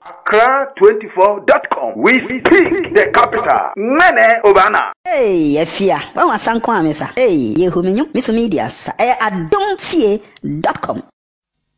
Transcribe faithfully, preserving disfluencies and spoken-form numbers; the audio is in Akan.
Accra twenty-four dot com. We speak the capital. Mene Obana. Hey, Efia. Wa wasan kwa mesa. Hey, yehu minyo. Misu media sa. Eh, adonfie dot com.